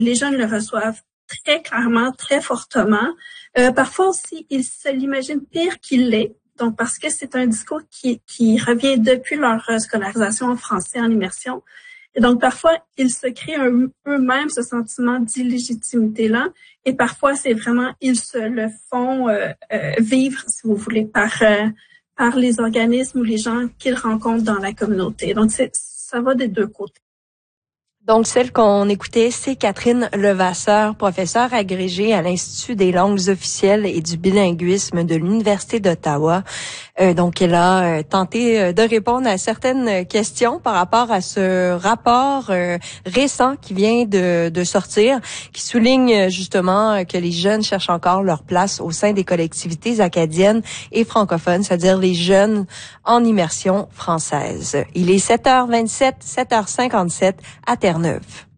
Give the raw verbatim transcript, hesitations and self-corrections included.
les jeunes le reçoivent très clairement, très fortement. Euh, parfois aussi, ils se l'imaginent pire qu'il l'est. Donc, parce que c'est un discours qui, qui revient depuis leur scolarisation en français, en immersion. Et donc, parfois, ils se créent un, eux-mêmes ce sentiment d'illégitimité-là. Et parfois, c'est vraiment, ils se le font euh, euh, vivre, si vous voulez, par, euh, par les organismes ou les gens qu'ils rencontrent dans la communauté. Donc, c'est, ça va des deux côtés. Donc, celle qu'on écoutait, c'est Catherine Levasseur, professeure agrégée à l'Institut des langues officielles et du bilinguisme de l'Université d'Ottawa. Euh, donc, elle a euh, tenté de répondre à certaines questions par rapport à ce rapport euh, récent qui vient de, de sortir, qui souligne justement que les jeunes cherchent encore leur place au sein des collectivités acadiennes et francophones, c'est-à-dire les jeunes en immersion française. Il est sept heures vingt-sept, sept heures cinquante-sept à Terre-Neuve.